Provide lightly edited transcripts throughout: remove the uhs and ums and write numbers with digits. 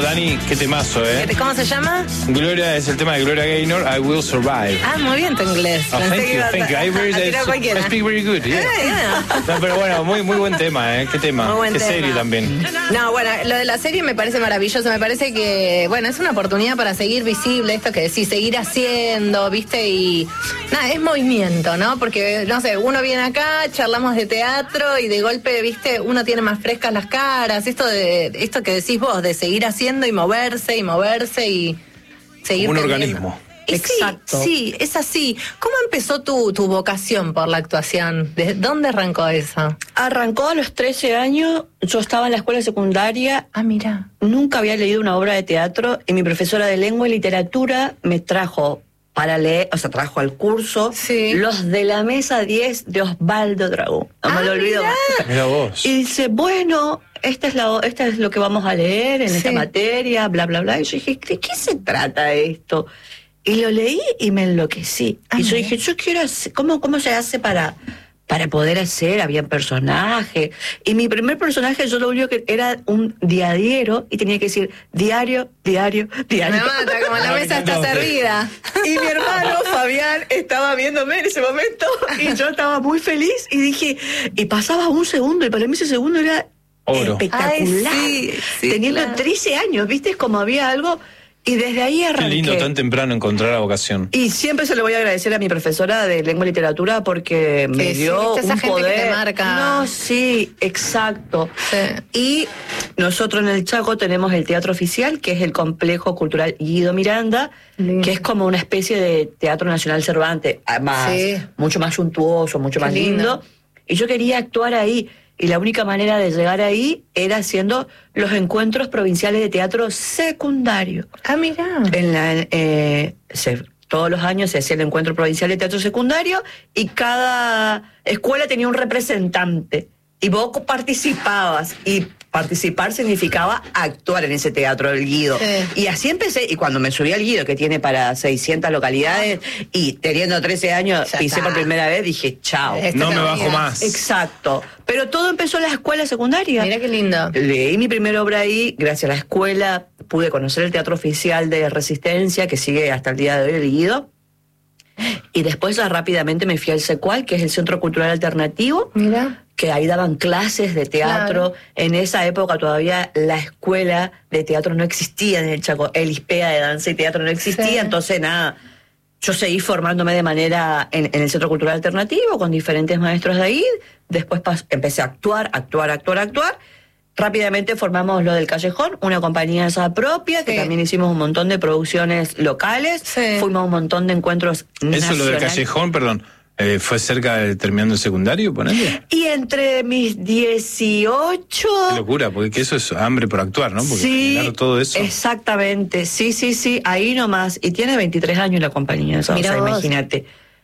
Dani, qué temazo, ¿Cómo se llama? Gloria, es el tema de Gloria Gaynor, I Will Survive. Ah, muy bien tu inglés. Thank you. I speak very good. Yeah. No, pero bueno, muy buen tema, qué tema. Muy buen qué tema. serie también. No, bueno, lo de la serie me parece maravilloso. Me parece que, bueno, es una oportunidad para seguir visible, esto que decís, seguir haciendo, ¿viste? Y nada, es movimiento, ¿no? Porque, no sé, uno viene acá, charlamos de teatro y de golpe, ¿viste? Uno tiene más frescas las caras. Esto que decís vos, de seguir haciendo y moverse y seguir un teniendo. organismo. Exacto. Sí, es así. ¿Cómo empezó tu vocación por la actuación? ¿De dónde arrancó eso? Arrancó a los 13 años, yo estaba en la escuela secundaria. Ah, mira. Nunca había leído una obra de teatro y mi profesora de lengua y literatura me trajo para leer, trajo al curso Los de la Mesa 10 de Osvaldo Dragón. No me lo olvido más. Mira vos. Y dice, bueno, esta es lo que vamos a leer en esta materia, bla, bla, bla. Y yo dije, ¿de qué se trata esto? Y lo leí y me enloquecí. Y yo dije, yo quiero hacer, ¿cómo se hace para poder hacer? Había personajes. Y mi primer personaje, yo lo único que era un diadiero y tenía que decir diario. Me mata, como la mesa está servida. Y mi hermano Fabián estaba viéndome en ese momento y yo estaba muy feliz y dije, y pasaba un segundo y para mí ese segundo era oro. Espectacular. Ay, sí, teniendo 13 años, ¿viste? Como había algo. Y desde ahí arranqué. Qué lindo tan temprano encontrar la vocación. Y siempre se lo voy a agradecer a mi profesora de lengua y literatura porque me dio esa un gente poder. Que te marca. No, sí, exacto. Y nosotros en el Chaco tenemos el Teatro Oficial, que es el Complejo Cultural Guido Miranda, que es como una especie de Teatro Nacional Cervantes, mucho más suntuoso, mucho más lindo. Y yo quería actuar ahí. Y la única manera de llegar ahí era haciendo los encuentros provinciales de teatro secundario. Ah, mirá. Todos los años se hacía el encuentro provincial de teatro secundario y cada escuela tenía un representante. Y vos participabas y participar significaba actuar en ese teatro del Guido. Y así empecé, y cuando me subí al Guido, que tiene para 600 localidades, y teniendo 13 años pisé por primera vez, dije, chao. No me bajo más. Exacto. Pero todo empezó en la escuela secundaria. Mira qué lindo. Leí mi primera obra ahí, gracias a la escuela, pude conocer el Teatro Oficial de Resistencia, que sigue hasta el día de hoy, el Guido. Y después ya rápidamente me fui al CECUAL, que es el Centro Cultural Alternativo. Mira. Que ahí daban clases de teatro. Claro. En esa época todavía la escuela de teatro no existía en el Chaco. El ISPEA de danza y teatro no existía. Entonces, nada, yo seguí formándome de manera en el Centro Cultural Alternativo con diferentes maestros de ahí. Después empecé a actuar. Rápidamente formamos lo del Callejón, una compañía esa propia, que también hicimos un montón de producciones locales. Fuimos a un montón de encuentros nacionales. Eso, lo del Callejón, perdón. ¿Fue cerca de terminando el secundario, ponele? Y entre mis 18... Qué locura, porque eso es hambre por actuar, ¿no? Porque generar todo eso... Exactamente, sí, ahí nomás. Y tiene 23 años la compañía, imagínate.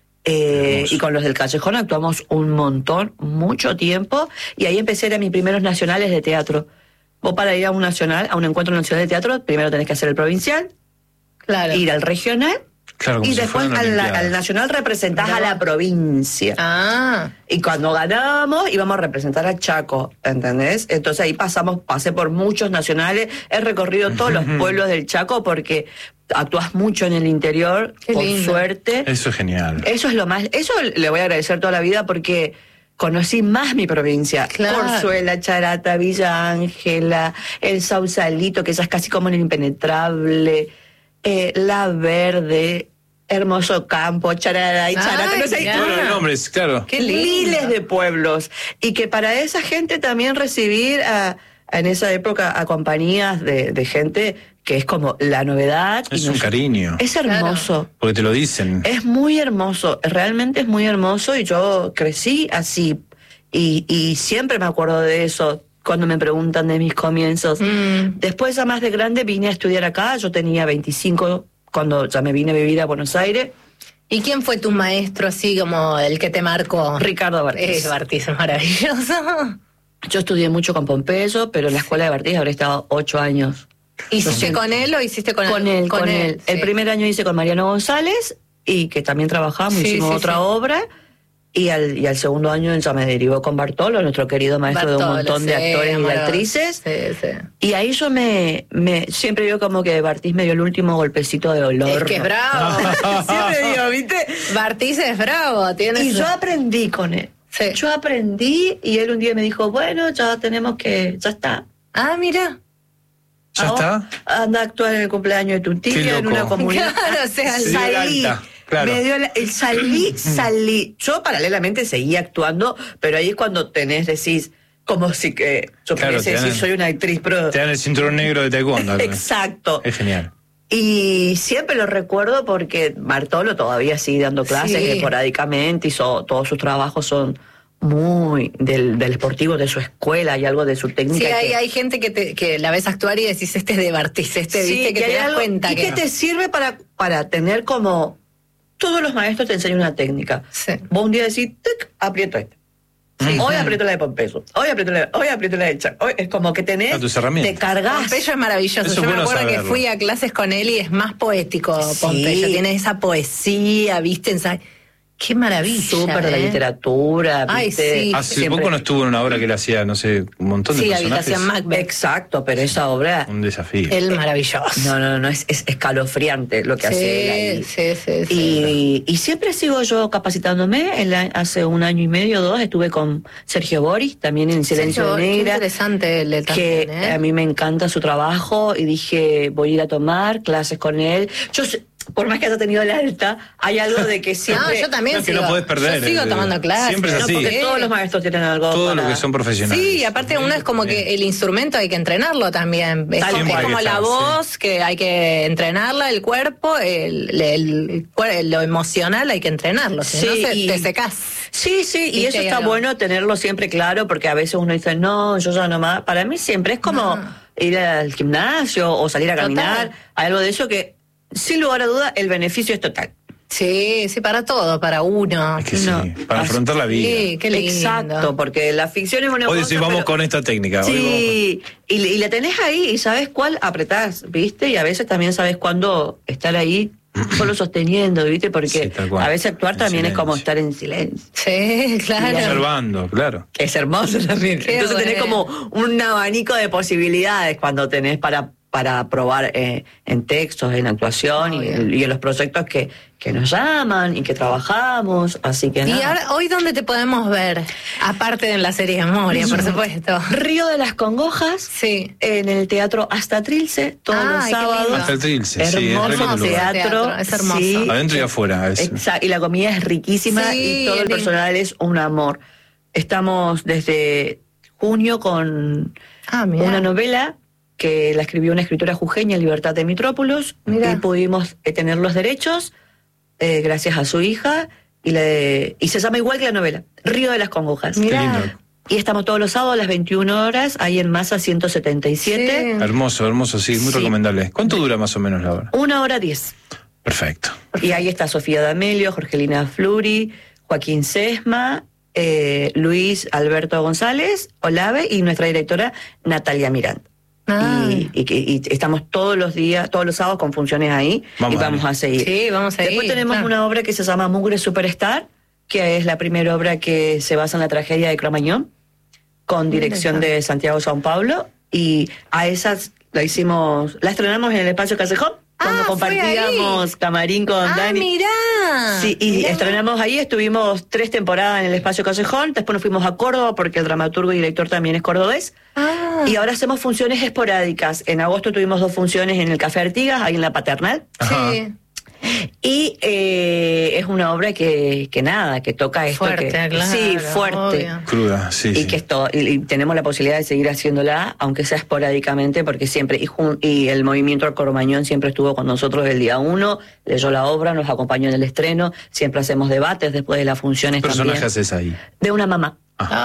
Y con los del Callejón actuamos un montón, mucho tiempo, y ahí empecé a ir a mis primeros nacionales de teatro. Vos para ir a un encuentro nacional de teatro, primero tenés que hacer el provincial, ir al regional, y después al nacional representás a la provincia. Y cuando ganábamos íbamos a representar a Chaco, ¿entendés? Entonces ahí pasé por muchos nacionales, he recorrido todos los pueblos del Chaco porque actúas mucho en el interior, por suerte. Eso es genial. Eso es lo más, eso le voy a agradecer toda la vida porque conocí más mi provincia. Corzuela, Charata, Villa Ángela, el Sausalito, que ya es casi como en el Impenetrable, La Verde, Hermoso Campo, Charada y Charata. No sé, todos los nombres, claro. Qué miles de pueblos. Y que para esa gente también recibir en esa época a compañías de gente que es como la novedad. Es un cariño. Es hermoso. Porque te lo dicen. Es muy hermoso, realmente es muy hermoso y yo crecí así. Y siempre me acuerdo de eso cuando me preguntan de mis comienzos. Después, ya más de grande, vine a estudiar acá. Yo tenía 25 cuando ya me vine a vivir a Buenos Aires. ¿Y quién fue tu maestro así como el que te marcó? Ricardo Bartiz. Bartiz es maravilloso. Yo estudié mucho con Pompeyo, pero en la escuela de Bartiz habré estado 8 años. ¿Hiciste con él o hiciste con él? Con él. El primer año hice con Mariano González, y que también trabajamos, hicimos otra obra. Y al segundo año ya me derivó con Bartolo, nuestro querido maestro de un montón de actores y actrices. Sí. Y ahí yo me siempre digo como que Bartiz me dio el último golpecito de dolor. Es que es bravo. Siempre digo, ¿viste? Bartiz es bravo. Y yo aprendí con él. Sí. Yo aprendí y él un día me dijo, bueno, ya está. Ah, mira. ¿Ya está? Anda a actuar en el cumpleaños de tu tía en una comunidad. Claro, o sea, salí. Claro. Me dio salí. Yo paralelamente seguía actuando, pero ahí es cuando decís, como si que yo pensé decir, soy una actriz, pero... Te dan el cinturón negro de taekwondo. Exacto. Es genial. Y siempre lo recuerdo porque Bartolo todavía sigue dando clases esporádicamente y todos sus trabajos son muy del esportivo de su escuela y algo de su técnica. Sí, hay gente que la ves actuar y decís, este es de Bartiz, viste, que te das cuenta. Y que te sirve para tener como... Todos los maestros te enseñan una técnica. Sí. Vos un día decís, aprieto esta. Sí. Hoy aprieto la de Pompeyo. Hoy aprieto la de Chac. Es como que tenés, te cargas. Pompeyo es maravilloso. Yo me acuerdo que fui a clases con él y es más poético Pompeyo. Tiene esa poesía, ¿viste? Qué maravilla. Súper de la literatura. Ay, sí. Hace poco no estuvo en una obra que él hacía, no sé, un montón de personajes. Sí, Habitación Macbeth. Exacto, pero esa obra... Un desafío. Él maravilloso. No, es escalofriante lo que hace él ahí. Sí. Y siempre sigo yo capacitándome. Hace 1 año y medio, 2, estuve con Sergio Boris, también en Silencio Negra. Qué interesante él también, que a mí me encanta su trabajo y dije, voy a ir a tomar clases con él. Por más que haya tenido la alta, hay algo de que siempre... No, yo también que no podés perder. Yo sigo tomando clases. Siempre es así. Porque todos los maestros tienen algo Todo lo que son profesionales. Sí, y aparte uno es como que el instrumento hay que entrenarlo también. Es como la voz, que hay que entrenarla, el cuerpo, lo emocional hay que entrenarlo. Si no, te secás. Sí, y eso está bueno tenerlo siempre claro, porque a veces uno dice, no, yo ya no más. Para mí siempre es como ir al gimnasio o salir a caminar. Hay algo de eso que... Sin lugar a duda, el beneficio es total. Sí, para todo, para uno. Es que para afrontar la vida. Sí, qué lindo. Exacto, porque la ficción es una Hoy cosa... decís, vamos con esta técnica. Sí, y la tenés ahí y sabes cuál apretás, ¿viste? Y a veces también sabes cuándo estar ahí solo sosteniendo, ¿viste? Porque a veces actuar también es como estar en silencio. Sí, claro. Observando, claro. Es hermoso también. Entonces tenés como un abanico de posibilidades cuando tenés para probar en textos, en actuación y en los proyectos que nos llaman y que trabajamos, así que nada. ¿Y ahora, hoy dónde te podemos ver? Aparte de en la serie de Moria, por supuesto. Río de las Congojas, en el Teatro Hasta Trilce, todos los sábados. Hasta el Trilce, hermoso teatro. Es hermoso. Sí, adentro y afuera. Exacto, y la comida es riquísima y todo el personal es un amor. Estamos desde junio con una novela que la escribió una escritora jujeña, Libertad de Mitrópolis, y pudimos tener los derechos gracias a su hija, y se llama igual que la novela, Río de las Congojas. Y estamos todos los sábados a las 21 horas, ahí en Masa 177. Hermoso, sí, muy recomendable. ¿Cuánto dura más o menos la obra? 1:10. Perfecto. Y ahí está Sofía D'Amelio, Jorgelina Fluri, Joaquín Sesma, Luis Alberto González, Olave, y nuestra directora Natalia Miranda. Y estamos todos los sábados con funciones ahí, vamos a seguir. Sí, vamos a seguir. Después tenemos una obra que se llama Mugre Superstar, que es la primera obra que se basa en la tragedia de Cromañón, con dirección de Santiago San Pablo, y a esas la estrenamos en el Espacio Callejón, cuando compartíamos camarín con Dani. Mirá. Sí, y estrenamos ahí, estuvimos 3 temporadas en el Espacio Callejón, después nos fuimos a Córdoba porque el dramaturgo y director también es cordobés. Y ahora hacemos funciones esporádicas. En agosto tuvimos 2 funciones en el Café Artigas, ahí en la Paternal. Sí. Y es una obra que toca esto. Fuerte, claro. Sí, fuerte. Obvio. Cruda, sí. Y tenemos la posibilidad de seguir haciéndola, aunque sea esporádicamente, porque siempre, y el movimiento del Cromañón siempre estuvo con nosotros el día 1, leyó la obra, nos acompañó en el estreno, siempre hacemos debates después de las funciones. ¿Qué personaje también. haces ahí? De una mamá.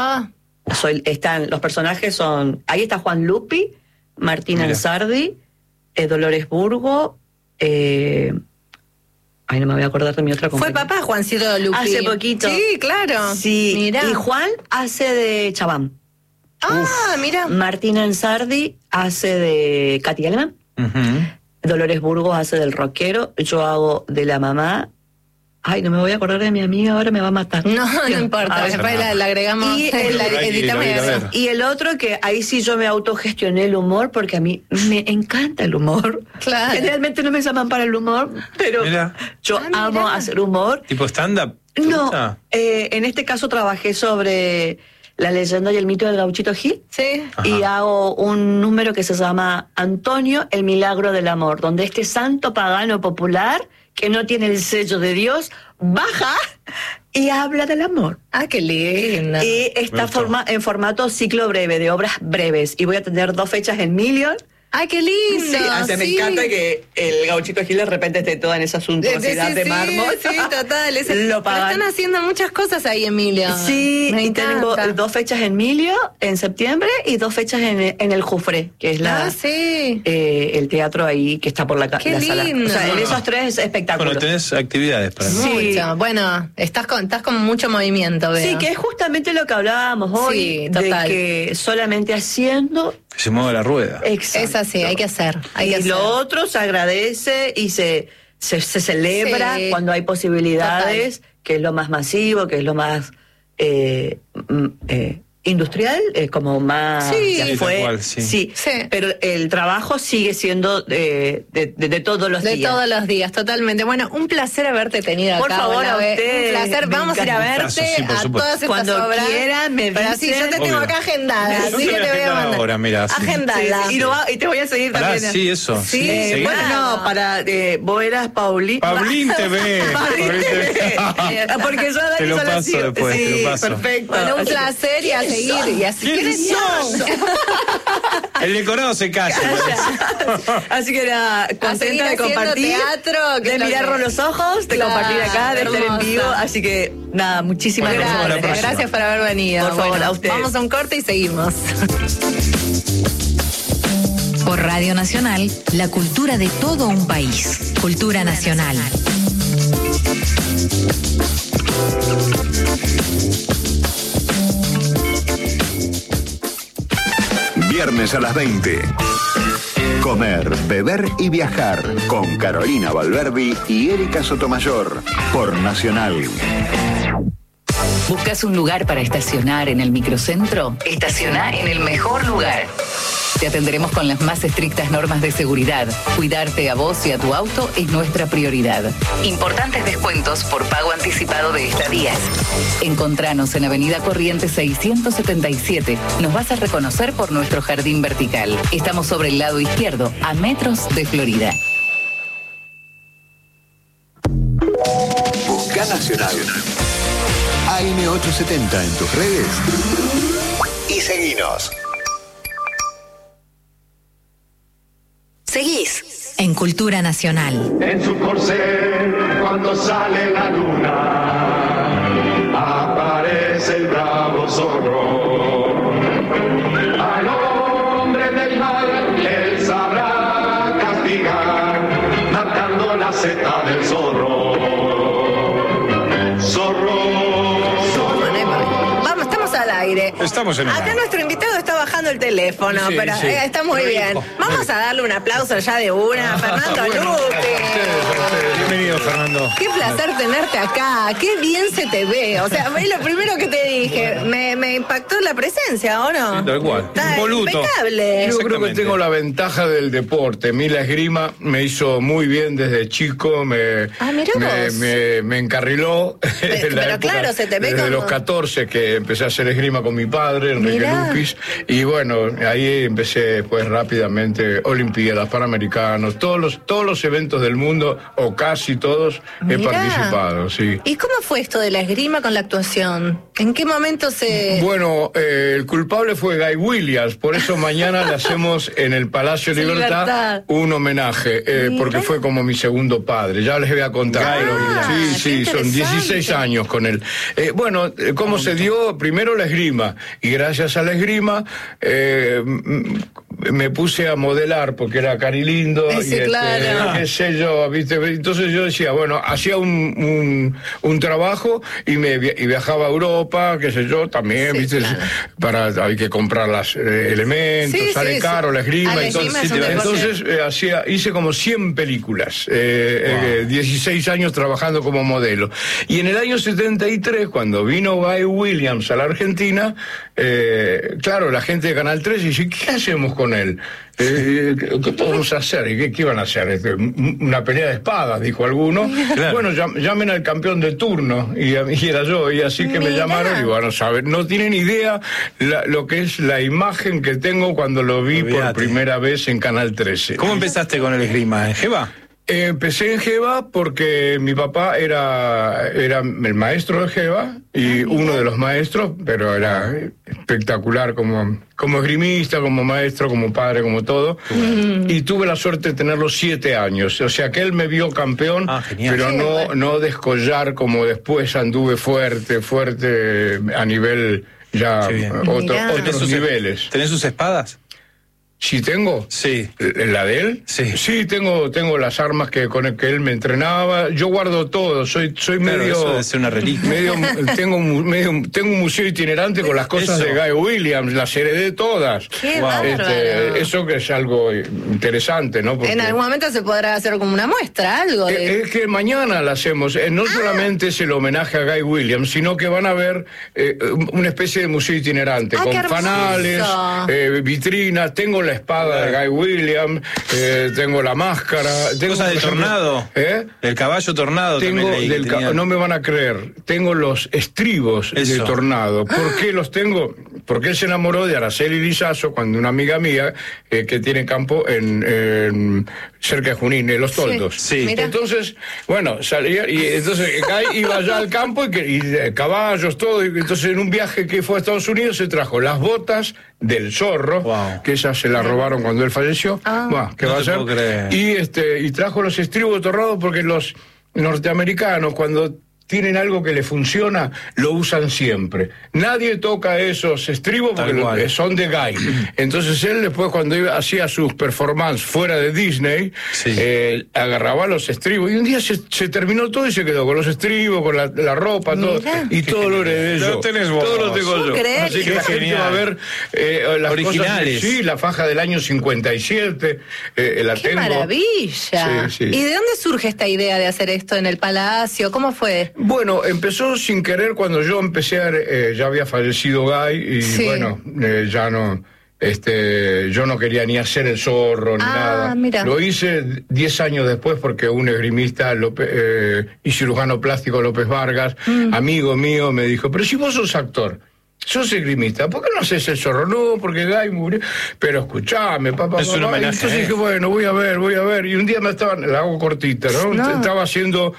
Los personajes son, ahí está Juan Lupi, Martín Ansardi, Dolores Burgo, no me voy a acordar de mi otra compañera. Fue papá Juancito Lupi. Hace poquito. Sí, claro. Sí. Mirá. Y Juan hace de Chabán. Mira. Martín Ansardi hace de Katy Alemán. Dolores Burgos hace del rockero. Yo hago de la mamá. Ay, no me voy a acordar de mi amiga, ahora me va a matar. No importa, después la agregamos, la editamos y el otro que ahí sí yo me autogestioné el humor, porque a mí me encanta el humor. Claro. Generalmente no me llaman para el humor, pero yo amo hacer humor. ¿Tipo stand-up? No, en este caso trabajé sobre la leyenda y el mito del Gauchito Gil. Sí. Y hago un número que se llama Antonio, el milagro del amor, donde este santo pagano popular que no tiene el sello de Dios, baja y habla del amor. Ah, qué lindo. Y está en formato ciclo breve, de obras breves. Y voy a tener 2 fechas en Million. ¡Ay, qué lindo! Sí, me encanta que el Gauchito Gil de repente esté toda en esa suntuosidad de mármol. Sí, total. Lo pagan. Están haciendo muchas cosas ahí, Emilio. Sí, y tengo 2 fechas en Emilio, en septiembre, y 2 fechas en el Jufré, que es el teatro ahí que está por la sala. O sea, en esos 3 espectáculos. Bueno, tenés actividades para mucho. Sí. Bueno, estás con mucho movimiento, veo. Sí, que es justamente lo que hablábamos hoy, de que solamente haciendo se mueve la rueda. Exacto. Es así, hay que hacer. Lo otro se agradece y se celebra cuando hay posibilidades, que es lo más masivo, que es lo más industrial, como más sí, pero el trabajo sigue siendo de todos los días. De todos los días, totalmente. Bueno, un placer haberte tenido acá. Por favor, a usted. Un placer. Vamos a ir a verte a todas estas cuando obras. Quieran, me dicen. Sí, yo te tengo acá agendada, así que te voy a mandar. Ahora, mira, agendala. Y te voy a seguir también. Sí, eso. Sí, bueno, no, vos eras Paulín. Paulín TV. Porque yo te lo paso después, sí, te lo paso. Perfecto. Bueno, un placer y a seguir. Y así ¿Quiénes son? El decorado se calla. Así que era contenta de compartir, teatro, de mirarnos los ojos, de compartir acá, de estar en vivo. Así que nada, muchísimas gracias. Gracias por haber venido. Por favor, a ustedes. Vamos a un corte y seguimos. Por Radio Nacional, la cultura de todo un país. Cultura Nacional. Viernes a las 20. Comer, beber y viajar con Carolina Valverdi y Erika Sotomayor por Nacional. ¿Buscas un lugar para estacionar en el microcentro? Estaciona en el mejor lugar. Te atenderemos con las más estrictas normas de seguridad. Cuidarte a vos y a tu auto es nuestra prioridad. Importantes descuentos por pago anticipado de estadías. Encontranos en Avenida Corrientes 677. Nos vas a reconocer por nuestro jardín vertical. Estamos sobre el lado izquierdo, a metros de Florida. Busca Nacional. AM870 en tus redes. Y seguinos. Seguís en Cultura Nacional. En su corcel, cuando sale la luna, aparece el bravo zorro. Al hombre del mal, él sabrá castigar, marcando la seta del zorro. Vamos, estamos al aire. Estamos en el Acá aire. nuestro invitado está bajando el teléfono, Sí, pero sí. está muy bien. Vamos a darle un aplauso ya de una a Fernando Luque. Bienvenido, Fernando. Qué placer tenerte acá, qué bien se te ve. O sea, es lo primero que te dije. Me impactó la presencia, ¿o no? Sí, tal cual. Está Impoluto. impecable. Yo creo que Exactamente. tengo la ventaja del deporte. A mí la esgrima me hizo muy bien desde chico, mirá vos. me encarriló. en la pero época, claro, se te ve desde como- los 14 que empecé a hacer esgrima con mi padre, Enrique Mirá. Lupis, y bueno, ahí empecé pues rápidamente, Olimpiadas, Panamericanos, todos los eventos del mundo, o casi todos, he Mirá. participado, sí. ¿Y cómo fue esto de la esgrima con la actuación? ¿En qué momento se...? Bueno, el culpable fue Guy Williams, por eso mañana le hacemos en el Palacio Sí, Libertad Libertad. un homenaje, porque fue como mi segundo padre, ya les voy a contar. qué Sí, son interesante. 16 años con él. ¿Cómo se dio? Primero la esgrima, y gracias a la esgrima me puse a modelar, porque era carilindo, Sí, y claro. qué sé yo, ¿viste? Entonces yo decía, bueno, hacía un trabajo y viajaba a Europa, ropa, qué sé yo, también, Sí, ¿viste? claro. Hay que comprar los elementos, Sí, sale sí, caro, sí. la esgrima. La esgrima es un deporte. Entonces hice como 100 películas, 16 años trabajando como modelo. Y en el año 73, cuando vino Guy Williams a la Argentina, claro, la gente de Canal 3 dice, ¿qué hacemos con él? ¿Qué podemos hacer? ¿Y qué iban a hacer? Una pelea de espadas, dijo alguno. Claro. Bueno, llamen al campeón de turno, y era yo, y así que me llamaron, y bueno, no tienen idea lo que es la imagen que tengo cuando lo vi por primera vez en Canal 13. ¿Cómo empezaste con el esgrima? ¿En Jeva? Empecé en Jeva porque mi papá era el maestro de Jeva y uno de los maestros, pero era espectacular como esgrimista, como maestro, como padre, como todo. Y tuve la suerte de tenerlo 7 años. O sea que él me vio campeón, pero no descollar como después anduve fuerte a nivel ya otros niveles. ¿Tenés sus espadas? ¿Sí tengo? Sí. ¿La de él? Sí. Sí, tengo las armas con que él me entrenaba. Yo guardo todo, soy Claro, medio... eso debe ser una reliquia. tengo un museo itinerante con las cosas de Guy Williams, las heredé todas. ¡Qué bárbaro! Eso que es algo interesante, ¿no? Porque en algún momento se podrá hacer como una muestra, algo de... es que mañana la hacemos. No solamente es el homenaje a Guy Williams, sino que van a ver una especie de museo itinerante con fanales, vitrinas. Tengo la espada de Guy Williams, tengo la máscara. Tengo cosas del tornado. El caballo tornado. No me van a creer. Tengo los estribos del tornado. ¿Por qué los tengo? Porque él se enamoró de Araceli Lizazo cuando una amiga mía que tiene campo cerca de Junín, Los Toldos. Sí. Entonces, bueno, salía y entonces Guy iba allá al campo y caballos, todo. Y entonces en un viaje que fue a Estados Unidos se trajo las botas del zorro, que esas se las robaron cuando él falleció. ¿Qué va a hacer? Y trajo los estribos de tornado porque los norteamericanos cuando tienen algo que le funciona, lo usan siempre. Nadie toca esos estribos porque son de Guy. Entonces él después cuando hacía sus performances fuera de Disney, agarraba los estribos y un día se terminó todo y se quedó con los estribos, con la ropa, todo. Y todo lo heredé yo. Todo lo tengo yo. Así que la gente va a ver las originales. Cosas, la faja del año 57, la ¡Qué tengo. maravilla! Sí. ¿Y de dónde surge esta idea de hacer esto en el Palacio? ¿Cómo fue? Bueno, empezó sin querer cuando yo empecé ya había fallecido Guy y bueno, ya no, yo no quería ni hacer el zorro ni nada. Mira. Lo hice 10 años después porque un esgrimista y cirujano plástico López Vargas, amigo mío, me dijo, pero si vos sos actor, sos esgrimista, ¿por qué no haces el zorro? No, porque Guy murió. Pero escuchame, papá. Es un homenaje. Entonces dije, bueno, voy a ver. Y un día la hago cortita, ¿no? Estaba haciendo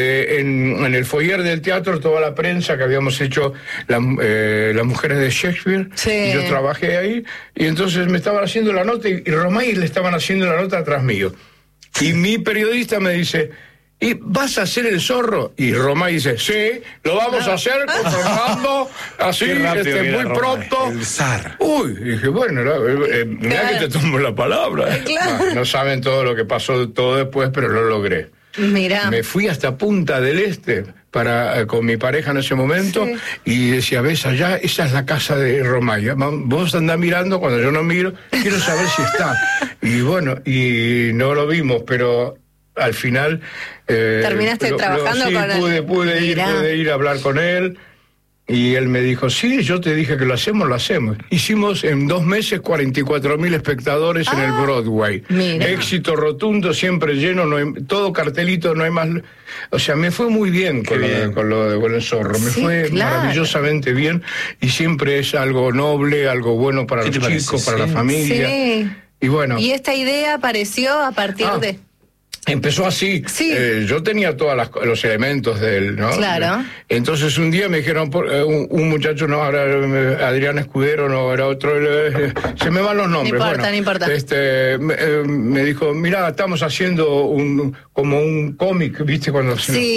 en el foyer del teatro toda la prensa que habíamos hecho las mujeres de Shakespeare. Y yo trabajé ahí. Y entonces me estaban haciendo la nota y Romay le estaban haciendo la nota atrás mío. Y mi periodista me dice, ¿y vas a hacer el zorro? Y Romay dice, sí, lo vamos a hacer con Fernando, así, muy pronto. El zar. Uy, dije, bueno, mirá que te tomo la palabra. No saben todo lo que pasó todo después, pero lo logré. Mirá. Me fui hasta Punta del Este con mi pareja en ese momento y decía, ves allá, esa es la casa de Romay. Vos andás mirando, cuando yo no miro, quiero saber si está. Y bueno, y no lo vimos, pero al final terminaste trabajando con él. Pude ir a hablar con él y él me dijo, sí, yo te dije que lo hacemos. Hicimos en 2 meses 44.000 espectadores en el Broadway. Mira. Éxito rotundo, siempre lleno, todo cartelito, no hay más. O sea, me fue muy bien con el zorro, me fue maravillosamente bien y siempre es algo noble, algo bueno para los chicos, para la familia. Y bueno. ¿Y esta idea apareció a partir de...? Empezó así. Yo tenía todos los elementos de él, ¿no? Claro. Entonces un día me dijeron, un muchacho, no, ahora Adrián Escudero, no, era otro, se me van los nombres. No importa. Me dijo, mira, estamos haciendo como un cómic, ¿viste? Cuando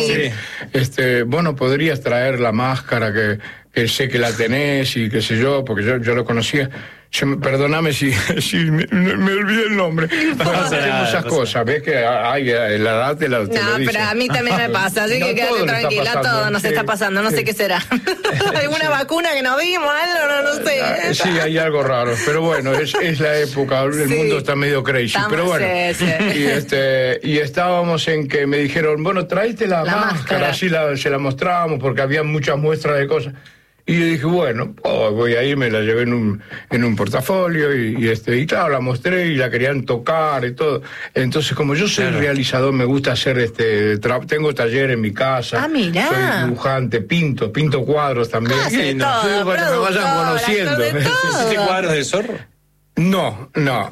bueno, podrías traer la máscara que sé que la tenés y qué sé yo, porque yo lo conocía. Perdóname si me olvidé el nombre. Bueno, tenemos esas cosas, ves que hay la edad te lo dice. Pero a mí también me pasa, así que quédate tranquila, todo nos está pasando, no sé qué será. ¿Alguna vacuna que no vimos? Algo, no sé. Sí, hay algo raro, pero bueno, es la época, el mundo está medio crazy, pero bueno. Y estábamos en que me dijeron, bueno, tráete la máscara, así se la mostramos, porque había muchas muestras de cosas. Y yo dije, bueno, voy a ir, me la llevé en un portafolio y claro, la mostré y la querían tocar y todo. Entonces, como yo soy realizador, me gusta hacer tengo taller en mi casa. Ah, mirá. Soy dibujante, pinto cuadros también. Todo, para que me vayan conociendo. ¿Hiciste cuadros del zorro? No,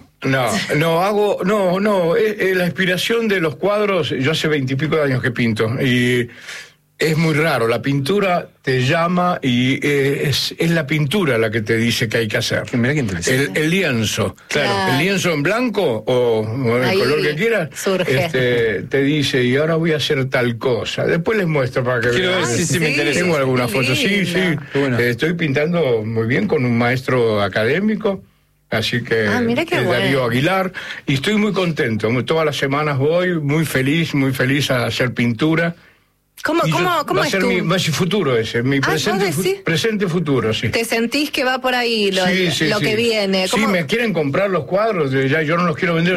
la inspiración de los cuadros, yo hace 20 y pico de años que pinto, y es muy raro, la pintura te llama y es la pintura la que te dice qué hay que hacer. Mira qué interesante. El lienzo, claro. El lienzo en blanco o el color que quieras, te dice, y ahora voy a hacer tal cosa. Después les muestro para que vean. Quiero ver si me interesa. Tengo algunas fotos, sí. Bueno. Estoy pintando muy bien con un maestro académico. Así que Darío Aguilar, y estoy muy contento. Todas las semanas voy muy feliz a hacer pintura. ¿Cómo va a ser mi futuro ese, mi presente futuro, sí. ¿Te sentís que va por ahí lo que viene? Sí, me quieren comprar los cuadros, ya yo no los quiero vender.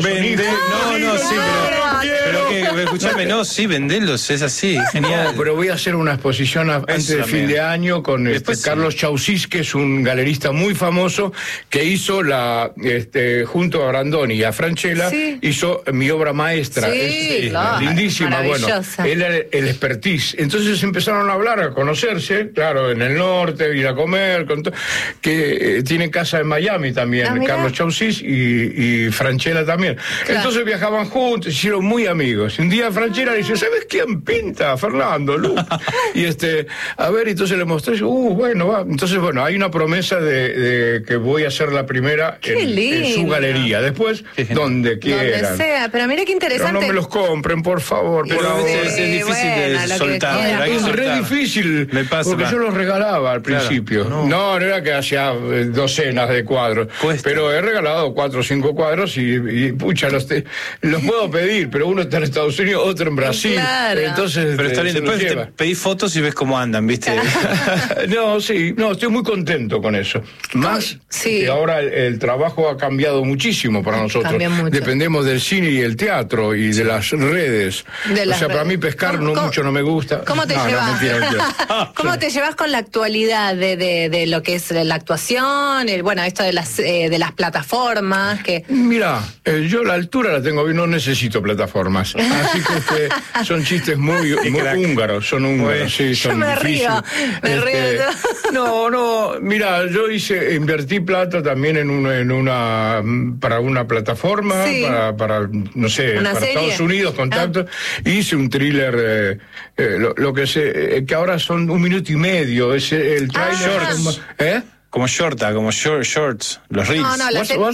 Pero escúchame, venderlos, es así, genial. No, pero voy a hacer una exposición antes de fin de año con Carlos Chausís, que es un galerista muy famoso, que hizo junto a Brandoni y a Franchella, hizo mi obra maestra. Lindísima, bueno, él era el expertise. Entonces empezaron a hablar, a conocerse, claro, en el norte, ir a comer, que tiene casa en Miami también, Carlos Chausís y Franchella también. Claro. Entonces viajaban juntos, se hicieron muy amigos. Un día Franchella dice, ¿sabes quién pinta? Fernando Lu. Y entonces le mostré, bueno, va. Entonces, bueno, hay una promesa de que voy a ser la primera en su galería. Después, donde quieran. Donde sea, pero mira qué interesante. Pero no me los compren, por favor. Por favor. Es difícil de soltar. Es re difícil, porque yo los regalaba al principio. No era que hacía docenas de cuadros. Pero he regalado 4 o 5 cuadros y pucha, los puedo pedir, pero uno está en Estados Unidos, otro en Brasil. Claro. Entonces, pero está bien, después te pedís fotos y ves cómo andan, ¿viste? Estoy muy contento con eso. Más que ahora el trabajo ha cambiado muchísimo para nosotros. Dependemos del cine y el teatro y de las redes. Para mí pescar mucho no me gusta. ¿Cómo te llevas? Mentira. ¿Cómo te llevas con la actualidad de lo que es la actuación, esto de las plataformas? Mira, yo la altura la tengo bien, no necesito plataformas. Así que son chistes muy húngaros, son húngaros, sí, son yo me difíciles. Me río. No, mira, yo invertí plata también para una plataforma, para no sé, para serie? Estados Unidos, contactos, hice un thriller, lo que sé, que ahora son 1 minuto y medio, es el trailer. Como shorts, los reels. No, la hello,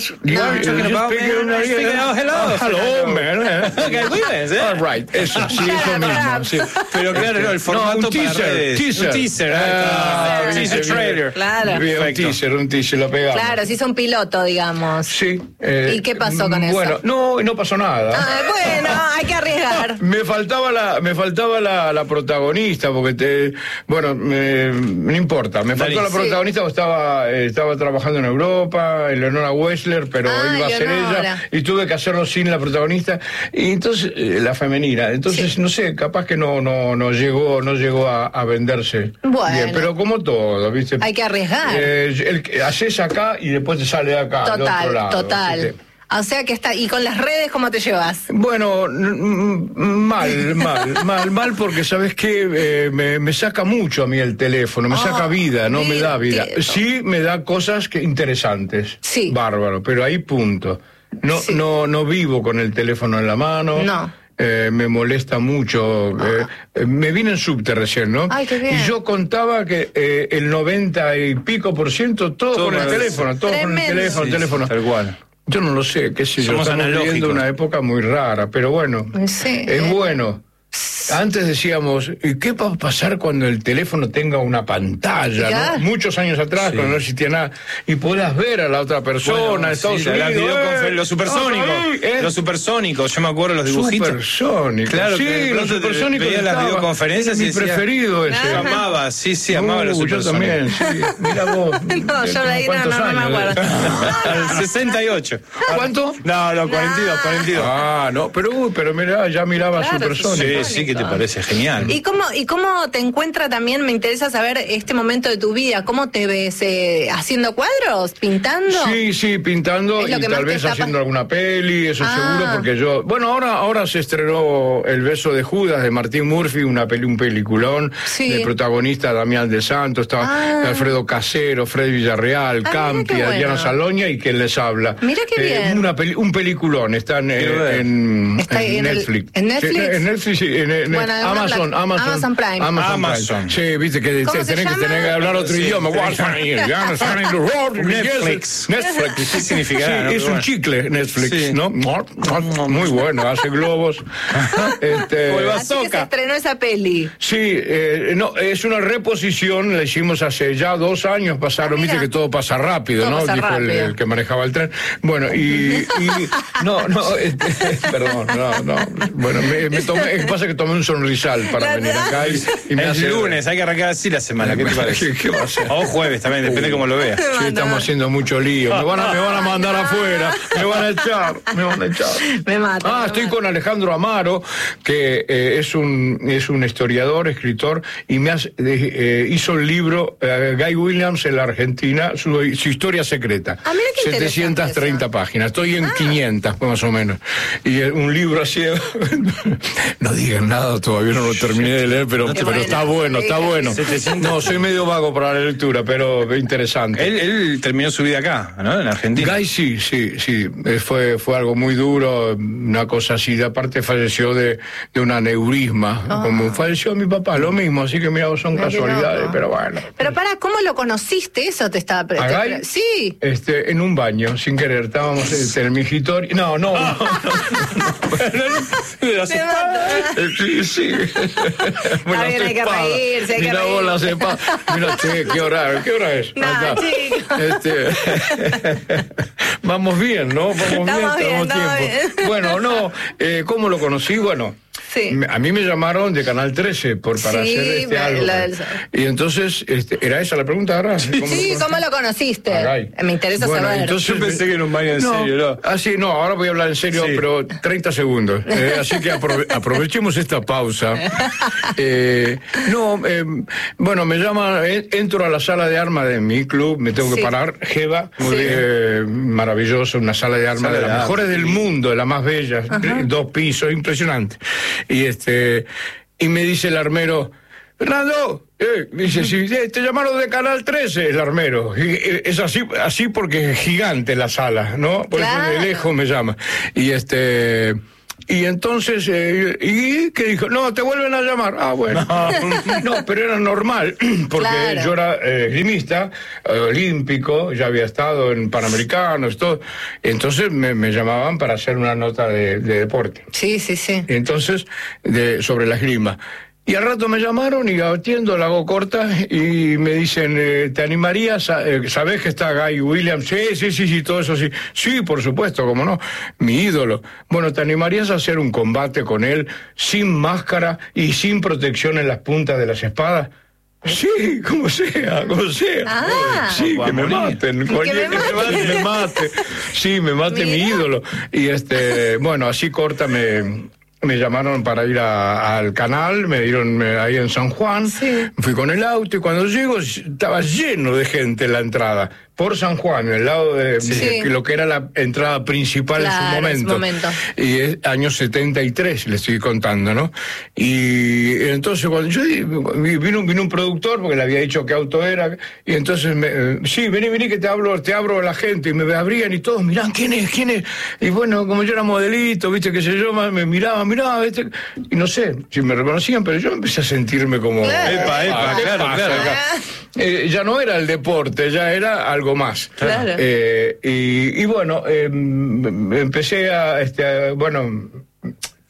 man. Okay, all right, eso mismo. Sí. Pero claro, el formato un teaser. Un teaser trailer. Claro. Un teaser, lo pegamos. Claro, se hizo un piloto, digamos. Sí. ¿Y qué pasó con eso? Bueno, no pasó nada. Bueno, hay que arriesgar. Me faltaba la protagonista, porque no importa, me faltó la protagonista porque estaba trabajando en Europa, Eleonora Wessler, pero iba a ser ella, y tuve que hacerlo sin la protagonista, y entonces la femenina, entonces no sé, capaz que no llegó a venderse bien, pero como todo, ¿viste? Hay que arriesgar. Haces acá y después te sale acá, al otro lado. Total. O sea que ¿y con las redes cómo te llevas? Bueno, mal, porque ¿sabes qué? Me saca mucho a mí el teléfono, me saca vida, no me da vida. Sí me da cosas interesantes, bárbaro, pero ahí punto. No vivo con el teléfono en la mano. No. Me molesta mucho. Me vine en subte recién, ¿no? Ay, qué bien. Y yo contaba que el 90 y pico % todo con el teléfono, todo con el teléfono. Tal cual. Yo no lo sé, qué sé yo. Estamos viviendo una época muy rara, pero bueno, es bueno. Antes decíamos, ¿y qué va a pasar cuando el teléfono tenga una pantalla? ¿No? Muchos años atrás, cuando no existía nada, y puedas ver a la otra persona, Estados Unidos. Los supersónicos. Los supersónicos, yo me acuerdo los dibujitos. Supersónicos. Claro, sí, los supersónicos. Veía las videoconferencias y mi preferido ese. Amaba, amaba los supersónicos. Yo también, sí. Mira vos. No, yo ahí no me acuerdo. El 68. ¿Cuánto? No, 42. Ah, no, pero mira, ya miraba supersónicos. Sí, ¿qué te parece? Genial. ¿Y cómo te encuentra también? Me interesa saber este momento de tu vida. ¿Cómo te ves? ¿Haciendo cuadros? ¿Pintando? Sí, pintando y tal vez haciendo alguna peli, eso seguro, porque yo... Bueno, ahora se estrenó El beso de Judas de Martín Murphy, un peliculón, de protagonista Damián de Santos, estaba Alfredo Casero, Freddy Villarreal, Campi, Adriana Saloña y quien les habla. Mira qué bien. Un peliculón, está en Netflix. ¿En Netflix? En Netflix, sí, en Amazon Prime. Amazon. Sí, viste que tenés que hablar otro idioma. Netflix. ¿Qué significa? Sí, es un chicle Netflix, ¿no? Muy bueno, hace globos. Así que se estrenó esa peli. Sí, no, es una reposición, la hicimos hace ya 2 años, pasaron, viste que todo pasa rápido, ¿no? Dijo el que manejaba el tren. Bueno, perdón, no. Bueno, pasa que tomé un sonrisal para venir acá y me hace... lunes, hay que arrancar así la semana, ¿qué te parece? ¿Qué va a ser? O jueves también, depende cómo lo veas. Sí, estamos haciendo mucho lío. Me van a mandar afuera, me van a echar. Me mata. Estoy con Alejandro Amaro, que es un historiador, escritor, y hizo el libro Guy Williams en la Argentina, su historia secreta. Mira qué 730 páginas. Estoy en 500, más o menos. Y un libro así... No digan nada, todavía no lo terminé de leer, pero está bueno. No, soy medio vago para la lectura, pero interesante. Él terminó su vida acá, ¿no? En Argentina. Guy sí. Fue algo muy duro, una cosa así. De aparte falleció de un aneurisma, como falleció mi papá, lo mismo, así que mira, son casualidades, pero bueno. Pero ¿cómo lo conociste? Eso te estaba... Sí. En un baño, sin querer, estábamos en el migitorio. No. Sí. Está bien, hay que reírse, Mira vos la cepa. Mira, ¿qué hora es? No, chico. Vamos bien, ¿no? Estamos bien. Bueno, ¿cómo lo conocí? Bueno, a mí me llamaron de Canal 13 para hacer este álbum. Y entonces, ¿era esa la pregunta ahora? ¿Cómo lo conociste? Me interesa saber. Entonces, yo pensé que era un baño en serio, ¿no? Ahora voy a hablar en serio, pero 30 segundos. Así que aprovechemos esta pausa. Bueno, me llaman, entro a la sala de armas de mi club, me tengo que parar, Jeva, maravilloso, una sala de armas de las mejores del mundo, de las más bellas, 2 pisos, impresionante. Y me dice el armero, Fernando, dice, si te llamaron de Canal 13, el armero. Es así porque es gigante la sala, ¿no? Por eso de lejos me llama. Y entonces, ¿y qué dijo? No, te vuelven a llamar. Bueno. No, pero era normal, porque yo era esgrimista, olímpico, ya había estado en Panamericanos, todo. Entonces me llamaban para hacer una nota de deporte. Sí. Entonces, sobre la esgrima. Y al rato me llamaron y atiendo, la hago corta y me dicen, ¿te animarías? ¿Sabés que está Guy Williams? Sí, todo eso sí. Sí, por supuesto, cómo no. Mi ídolo. Bueno, ¿te animarías a hacer un combate con él sin máscara y sin protección en las puntas de las espadas? Sí, como sea. Sí, que me maten. Que me mate. Sí, me mate mi ídolo. Y bueno, así corta me llamaron para ir al canal, me dieron ahí en San Juan, fui con el auto y cuando llego estaba lleno de gente en la entrada, por San Juan, en el lado de lo que era la entrada principal en su momento. Y es año 73, le estoy contando, ¿no? Y entonces cuando yo vino un productor, porque le había dicho qué auto era, y entonces vení que te abro a la gente, y me abrían y todos mirán, ¿quién es? Y bueno, como yo era modelito, viste, qué sé yo, me miraba, ¿viste? Y no sé si me reconocían, pero yo empecé a sentirme como... Claro. Ya no era el deporte, ya era algo más. Claro. Y bueno, empecé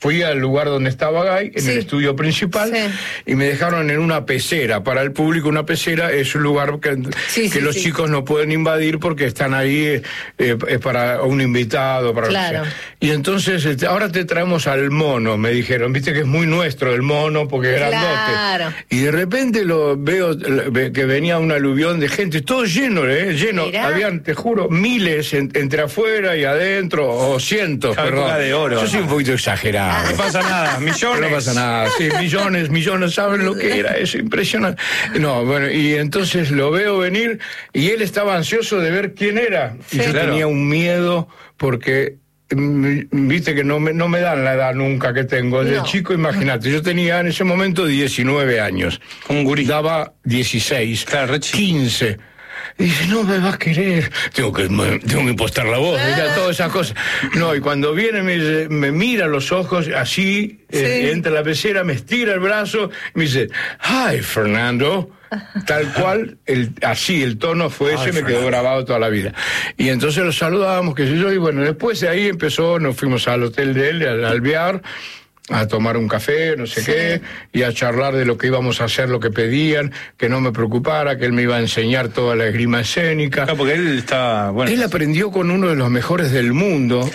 fui al lugar donde estaba Guy, en el estudio principal, y me dejaron en una pecera. Para el público, una pecera es un lugar que los chicos no pueden invadir porque están ahí para un invitado. Para y entonces, ahora te traemos al mono, me dijeron. Viste que es muy nuestro el mono porque es grandote. Y de repente lo veo que venía un aluvión de gente, todo lleno, lleno. Mirá. Habían, te juro, miles entre afuera y adentro, o cientos, perdón. De oro. Yo soy un poquito exagerado. No pasa nada, millones. No pasa nada, sí, millones, ¿saben lo que era? Eso, impresionante. No, bueno, y entonces lo veo venir y él estaba ansioso de ver quién era. Y yo tenía un miedo porque... Viste que no me dan la edad nunca que tengo. De chico, imagínate, yo tenía en ese momento 19 años. Un gurí. Daba 16, 15. Y dice, no me vas a querer, tengo que impostar la voz, todas esas cosas. No, y cuando viene me mira a los ojos, así, entra a la pecera, me estira el brazo, y me dice, hi, Fernando. Tal cual, así el tono fue ese, me quedó grabado toda la vida. Y entonces lo saludábamos, qué sé yo, y bueno, después de ahí nos fuimos al hotel de él, al Alvear, a tomar un café, no sé qué, y a charlar de lo que íbamos a hacer, lo que pedían, que no me preocupara, que él me iba a enseñar toda la esgrima escénica. Claro, porque él estaba... Bueno, él aprendió con uno de los mejores del mundo,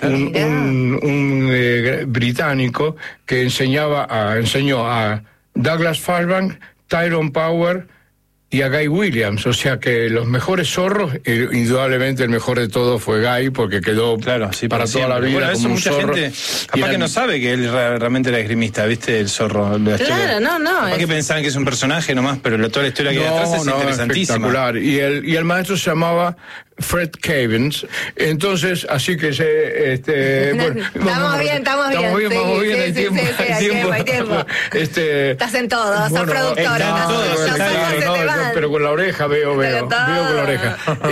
un británico, que enseñó a Douglas Fairbanks, Tyrone Power y a Guy Williams, o sea que los mejores zorros, indudablemente el mejor de todos fue Guy, porque quedó para toda la vida. Bueno, eso mucha zorro. gente capaz que no sabe que él realmente era esgrimista, ¿viste? El zorro. Claro, no. Capaz que pensaban que es un personaje nomás, pero toda la historia que hay atrás es interesantísima. Espectacular. Y el maestro se llamaba Fred Cavens. Entonces, así que estamos bien. Vamos bien, hay tiempo. Estás en todo, sos productor. Pero con la oreja veo con la oreja.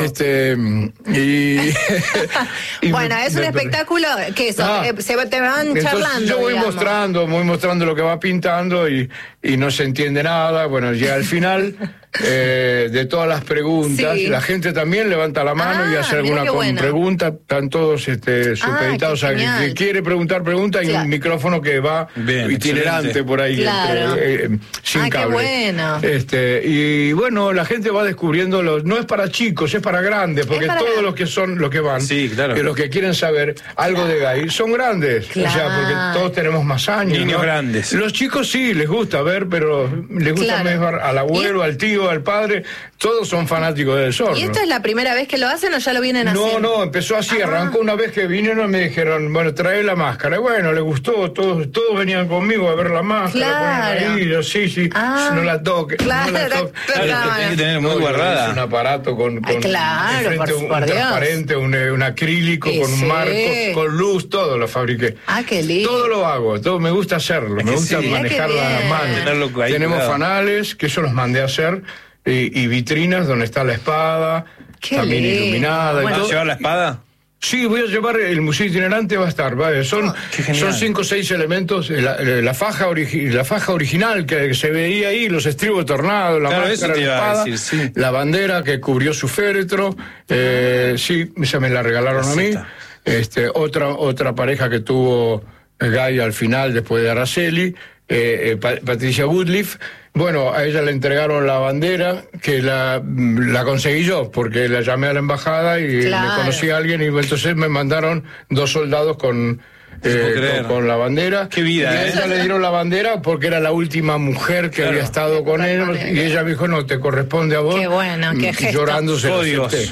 Bueno, es un espectáculo que eso, te van charlando. Yo voy mostrando lo que va pintando y no se entiende nada. Bueno, ya al final de todas las preguntas, la gente también levanta la mano y hace alguna pregunta. Están todos supeditados a que quiere pregunta, y un micrófono que va itinerante por ahí, sin cable. Qué bueno. Y bueno, la gente va descubriendo no es para chicos, es para grandes, porque todos los que van, que los que quieren saber algo de Guy son grandes, o sea, porque todos tenemos más años. Niños grandes. Los chicos sí les gusta ver, pero les gusta más ver al abuelo, al tío, al padre, todos son fanáticos del zorro. ¿Y esto es la primera vez que lo hacen o ya lo vienen haciendo? No, empezó así, arrancó una vez que vinieron, me dijeron, bueno, trae la máscara. Y bueno, les gustó, todos venían conmigo a ver la máscara. Ahí, yo, sí, no la toque. Claro, tiene que tener muy guardada. Es un aparato con por un transparente, un acrílico, con un marco, con luz, todo lo fabriqué. Qué lindo. Todo lo hago, todo me gusta hacerlo, me gusta manejar las manos. Tenemos fanales, que eso los mandé a hacer, y vitrinas donde está la espada, también iluminada. ¿Vas a llevar la espada? Sí, voy a llevar, el museo itinerante va a estar, son 5 o 6 elementos, la faja original que se veía ahí, los estribos de tornado, la máscara, la espada, la bandera que cubrió su féretro, esa me la regalaron a mí, otra pareja que tuvo Guy al final, después de Araceli, Patricia Woodliff. Bueno, a ella le entregaron la bandera, que la conseguí yo, porque la llamé a la embajada y le conocí a alguien, y entonces me mandaron 2 soldados con la bandera. Qué vida, y a ella le dieron la bandera porque era la última mujer que había estado con él, y ella me dijo, no, te corresponde a vos. Qué bueno, qué gesto. Llorando se lo acepté.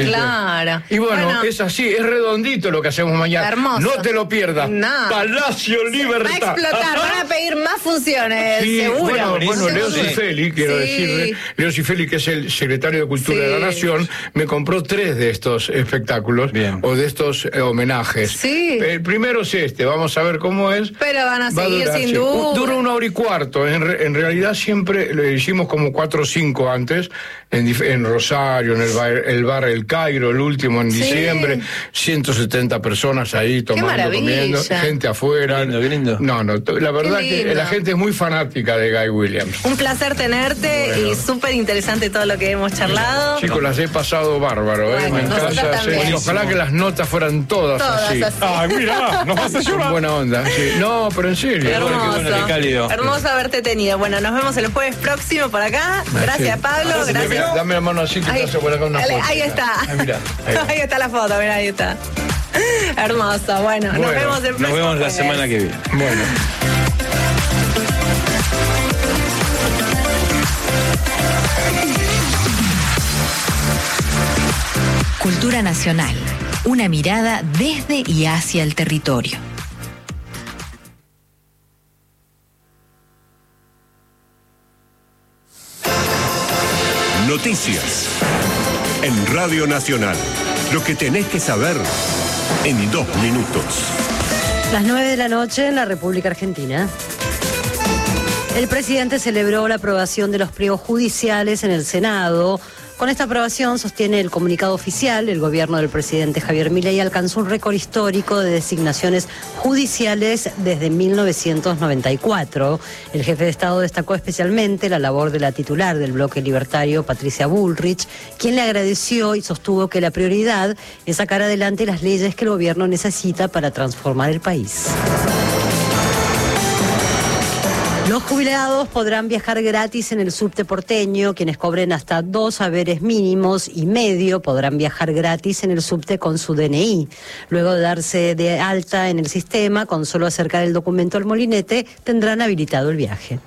Y bueno, es así, es redondito lo que hacemos mañana. Hermoso. No te lo pierdas. Palacio Libertad. Va a explotar, van a pedir más funciones, seguro. Bueno, Leo Cifeli, quiero decirle, Leo Cifeli, que es el secretario de Cultura de la Nación, me compró 3 de estos espectáculos, o de estos homenajes. El primero es vamos a ver cómo es. Pero van a seguir sin duda. Dura 1 hora y cuarto. En realidad siempre lo hicimos como 4 o 5 antes, en Rosario, en el bar El Cairo, el último en diciembre, 170 personas ahí tomando, comiendo, gente afuera. Qué lindo. No, la verdad que la gente es muy fanática de Guy Williams. Un placer tenerte y súper interesante todo lo que hemos charlado. Chicos, las he pasado bárbaro, me encanta. Ojalá que las notas fueran todas así. Mirá, Vas a llorar. Buena onda, sí. No, pero en serio. Hermoso. Qué cálido. Hermoso haberte tenido. Bueno, nos vemos el jueves próximo por acá. Gracias, Pablo. Gracias. Mira, dame la mano así que te hace por acá una foto. Ahí está. Mirá, ahí está la foto, mira, ahí está. Hermoso. Bueno, nos vemos el próximo. Nos vemos la semana que viene. Bueno. Cultura nacional. Una mirada desde y hacia el territorio. Noticias. En Radio Nacional. Lo que tenés que saber en 2 minutos. Las 9 de la noche en la República Argentina. El presidente celebró la aprobación de los pliegos judiciales en el Senado. Con esta aprobación, sostiene el comunicado oficial, el gobierno del presidente Javier Milei alcanzó un récord histórico de designaciones judiciales desde 1994. El jefe de Estado destacó especialmente la labor de la titular del bloque libertario, Patricia Bullrich, quien le agradeció y sostuvo que la prioridad es sacar adelante las leyes que el gobierno necesita para transformar el país. Los jubilados podrán viajar gratis en el subte porteño. Quienes cobren hasta 2 saberes mínimos y medio podrán viajar gratis en el subte con su DNI. Luego de darse de alta en el sistema, con solo acercar el documento al molinete, tendrán habilitado el viaje.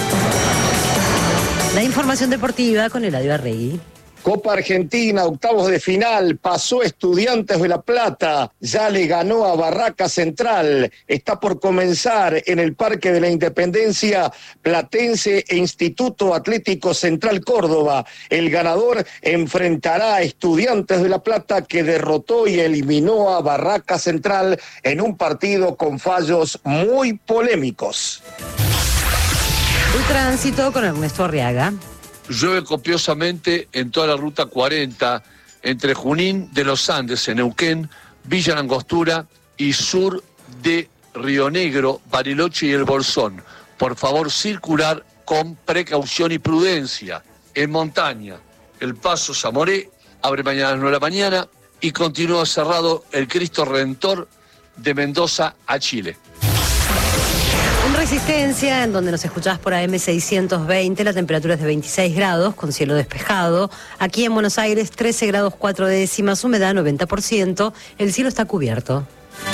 La información deportiva con Eladio Arregui. Copa Argentina, octavos de final, pasó Estudiantes de La Plata, ya le ganó a Barraca Central, está por comenzar en el Parque de la Independencia Platense e Instituto Atlético Central Córdoba. El ganador enfrentará a Estudiantes de La Plata, que derrotó y eliminó a Barraca Central en un partido con fallos muy polémicos. El tránsito con Ernesto Arriaga. Llueve copiosamente en toda la ruta 40, entre Junín de los Andes, en Neuquén, Villa Langostura y sur de Río Negro, Bariloche y El Bolsón. Por favor, circular con precaución y prudencia. En montaña, el paso Zamoré abre mañana a las 9 de la mañana y continúa cerrado el Cristo Redentor de Mendoza a Chile. En Resistencia, en donde nos escuchás por AM620, la temperatura es de 26 grados, con cielo despejado. Aquí en Buenos Aires, 13 grados 4 décimas, humedad 90%, el cielo está cubierto.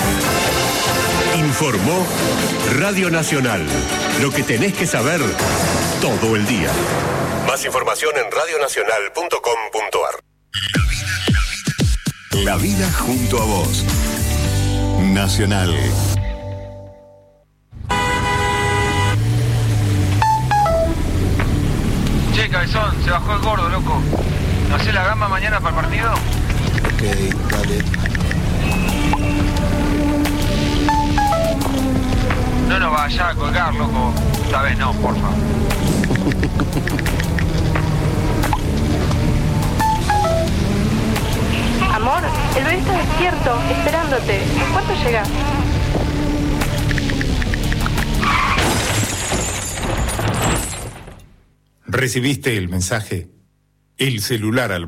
Informó Radio Nacional. Lo que tenés que saber todo el día. Más información en radionacional.com.ar. La vida junto a vos. Nacional. Che, cabezón, se bajó el gordo, loco. ¿No hace la gamba mañana para el partido? Ok, dale. No nos vaya a colgar, loco. Esta vez no, porfa. Amor, el bebé está despierto, esperándote. ¿Cuánto llega? ¿Recibiste el mensaje? El celular al